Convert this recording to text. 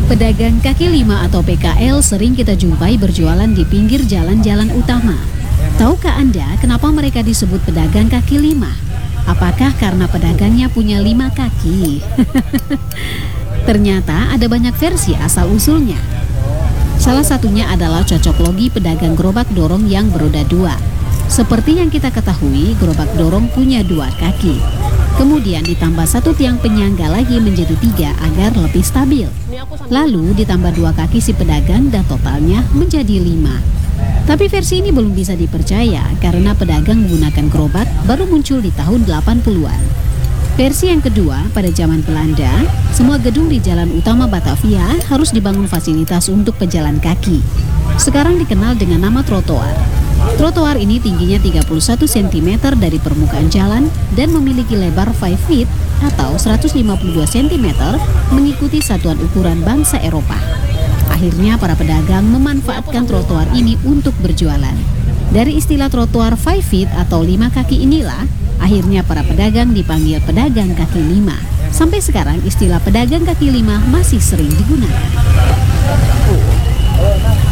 Pedagang kaki lima atau PKL sering kita jumpai berjualan di pinggir jalan-jalan utama. Tahukah Anda kenapa mereka disebut pedagang kaki lima? Apakah karena pedagangnya punya 5 kaki? Ternyata ada banyak versi asal-usulnya. Salah satunya adalah cocok logi pedagang gerobak dorong yang beroda 2. Seperti yang kita ketahui, gerobak dorong punya 2 kaki. Kemudian ditambah 1 tiang penyangga lagi menjadi 3 agar lebih stabil. Lalu ditambah 2 kaki si pedagang dan totalnya menjadi 5. Tapi versi ini belum bisa dipercaya karena pedagang menggunakan gerobak baru muncul di tahun 80-an. Versi yang kedua, pada zaman Belanda, semua gedung di jalan utama Batavia harus dibangun fasilitas untuk pejalan kaki. Sekarang dikenal dengan nama trotoar. Trotoar ini tingginya 31 cm dari permukaan jalan dan memiliki lebar 5 feet atau 152 cm mengikuti satuan ukuran bangsa Eropa. Akhirnya para pedagang memanfaatkan trotoar ini untuk berjualan. Dari istilah trotoar 5 feet atau 5 kaki inilah, akhirnya para pedagang dipanggil pedagang kaki 5. Sampai sekarang istilah pedagang kaki 5 masih sering digunakan.